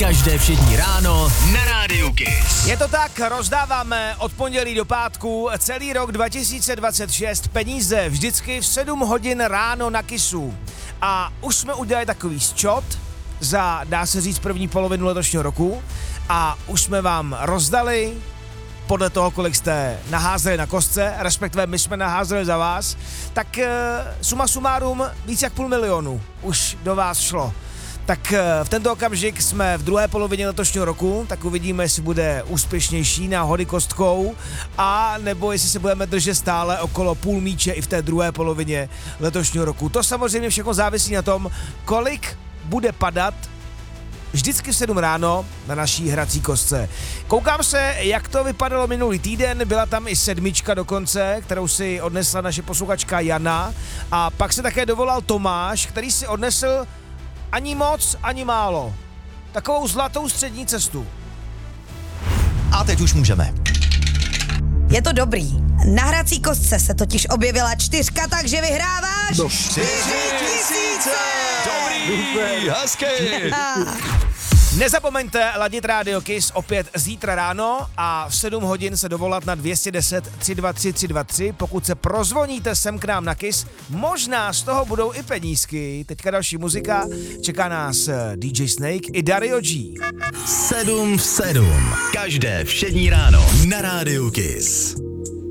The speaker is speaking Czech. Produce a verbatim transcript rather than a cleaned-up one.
Každé všední ráno na Rádiu Kiss. Je to tak, rozdáváme od pondělí do pátku celý rok dva tisíce dvacet šest peníze vždycky v sedm hodin ráno na Kissu. A už jsme udělali takový ščot za, dá se říct, první polovinu letošního roku a už jsme vám rozdali podle toho, kolik jste naházeli na kostce, respektive my jsme naházeli za vás, tak e, suma sumárum víc jak půl milionu už do vás šlo. Tak e, v tento okamžik jsme v druhé polovině letošního roku, tak uvidíme, jestli bude úspěšnější na hody kostkou a nebo jestli se budeme držet stále okolo půl míče i v té druhé polovině letošního roku. To samozřejmě všechno závisí na tom, kolik bude padat vždycky v sedm ráno na naší hrací kostce. Koukám se, jak to vypadalo minulý týden, byla tam i sedmička dokonce, kterou si odnesla naše posluchačka Jana a pak se také dovolal Tomáš, který si odnesl ani moc, ani málo. Takovou zlatou střední cestu. A teď už můžeme. Je to dobrý. Na hrací kostce se totiž objevila čtyřka, takže vyhráváš... No. Čtyři tisíce! Dobrý, hezky! Nezapomeňte ladit Rádio Kiss opět zítra ráno a v sedm hodin se dovolat na dva jedna nula tři dva tři tři dva tři. Pokud se prozvoníte sem k nám na Kiss, možná z toho budou i penízky. Teďka další muzika, čeká nás D J Snake i Dario G. sedm v sedm. Každé všední ráno na Rádiu Kiss.